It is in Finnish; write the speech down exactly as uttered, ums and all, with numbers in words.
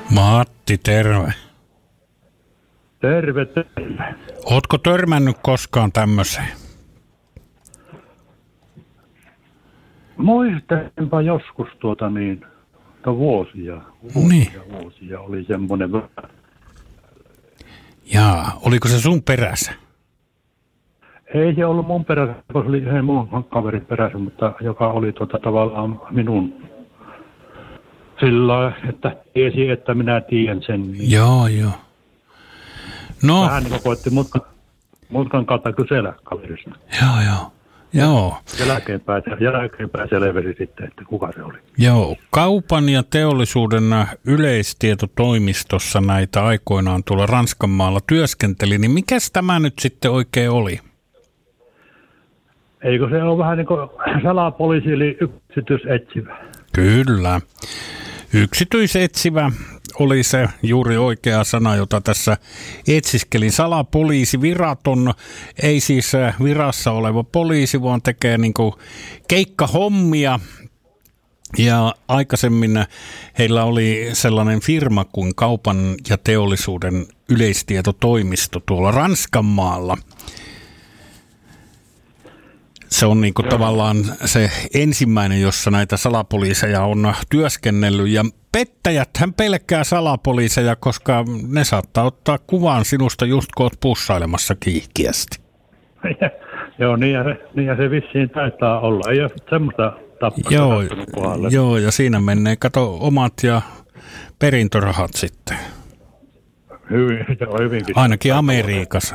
Matti, terve. Terve, terve. Ootko törmännyt koskaan tämmöiseen? Muistanpa joskus tuota niin, vuosia, vuosia, niin. vuosia oli semmoinen. Jaa, oliko se sun perässä? Ei se ollut mun perässä, se oli yhden muun kaverin perässä, mutta joka oli tuota tavallaan minun sillä että tiesi, että minä tiedän sen. Niin joo, joo. No. Vähän niin kuin koitti mutkan, mutkan kautta kysellä kaverista. Joo, joo. Joo. Jälkeenpäin, jälkeenpäin selvisi sitten, että kuka se oli. Joo, kaupan ja teollisuuden yleistietotoimistossa näitä aikoinaan tuolla Ranskanmaalla työskenteli, niin mikäs tämä nyt sitten oikein oli? Eikö se ole vähän niin kuin salapoliisi eli yksityisetsivä? Kyllä. Yksityisetsivä oli se juuri oikea sana, jota tässä etsiskelin. Salapoliisi, viraton, ei siis virassa oleva poliisi, vaan tekee niin kuin keikkahommia. Ja aikaisemmin heillä oli sellainen firma kuin kaupan ja teollisuuden yleistietotoimisto tuolla Ranskanmaalla. Se on niin kuin tavallaan se ensimmäinen, jossa näitä salapoliiseja on työskennellyt. Ja pettäjäthän pelkää salapoliiseja, koska ne saattaa ottaa kuvan sinusta just kun oot pussailemassa kiihkeästi. Joo, niin ja, se, niin ja se vissiin taitaa olla. Ei ole semmoista tappaa. Joo, joo, ja siinä menee, kato, omat ja perintörahat sitten. Hyvin, joo, hyvinkin. Ainakin Amerikassa.